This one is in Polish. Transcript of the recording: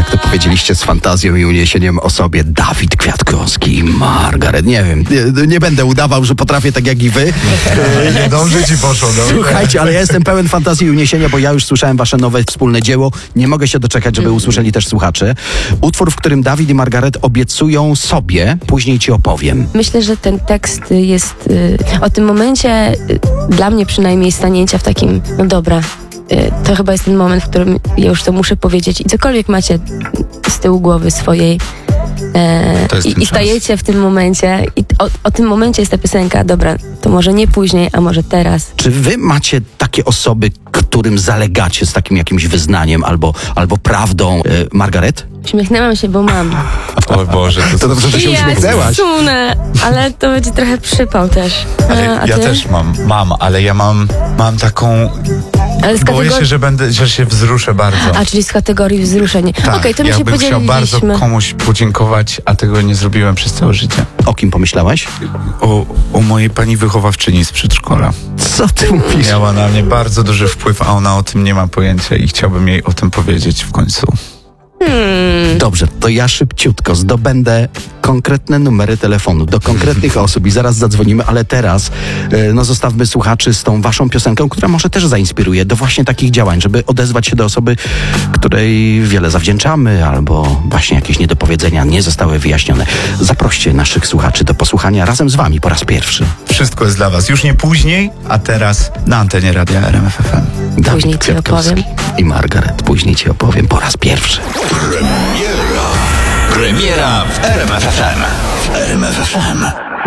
jak to powiedzieliście, z fantazją i uniesieniem o sobie. Dawid Kwiatkowski i Margaret. Nie wiem, nie będę udawał, że potrafię tak jak i wy. Nie dobrze ci poszło, dobrze. Słuchajcie, ale ja jestem pełen fantazji i uniesienia, bo ja już słyszałem wasze nowe wspólne dzieło. Nie mogę się doczekać, żeby usłyszeli też słuchacze. Utwór, w którym Dawid i Margaret obiecują sobie, później ci opowiem. Myślę, że ten tekst jest o tym momencie, dla mnie przynajmniej, stanięcia w takim, no dobra, to chyba jest ten moment, w którym ja już to muszę powiedzieć i cokolwiek macie z tyłu głowy swojej i stajecie w tym momencie i o tym momencie jest ta piosenka, dobra, to może nie później, a może teraz. Czy wy macie takie osoby, którym zalegacie z takim jakimś wyznaniem albo prawdą? Margaret? Uśmiechnęłam się, bo mam. O Boże, To dobrze, że się uśmiechnęłaś. Sunę, ale to będzie trochę przypał też. Ale A ja ty? też mam, ale ja mam taką... Ale z Boję się, kategorii... że się wzruszę bardzo. A, czyli z kategorii wzruszeń. Tak, Okej, to my ja się bym chciał bardzo podzieliliśmy. komuś podziękować, a tego nie zrobiłem przez całe życie. O kim pomyślałeś? O mojej pani wychowawczyni z przedszkola. Co ty mówisz? Miała na mnie bardzo duży wpływ, a ona o tym nie ma pojęcia i chciałbym jej o tym powiedzieć w końcu. Dobrze, to ja szybciutko zdobędę konkretne numery telefonu do konkretnych osób i zaraz zadzwonimy, ale teraz zostawmy słuchaczy z tą waszą piosenką, która może też zainspiruje do właśnie takich działań, żeby odezwać się do osoby, której wiele zawdzięczamy albo właśnie jakieś niedopowiedzenia nie zostały wyjaśnione. Zaproście naszych słuchaczy do posłuchania razem z wami po raz pierwszy. Wszystko jest dla was. Już nie później, a teraz na antenie Radia RMF FM. Dawid Później ci Kwiatkowski opowiem. i Margaret. Później ci opowiem po raz pierwszy. Premiera w RMF FM. W RMF FM.